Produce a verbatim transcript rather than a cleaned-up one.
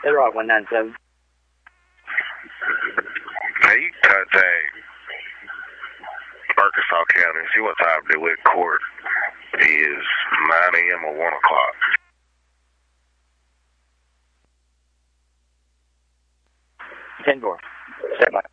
They're right, one nine seven. Hey, you contact Arkansas County and see what time DeWitt Court is, nine a.m. or one o'clock. ten four. Set my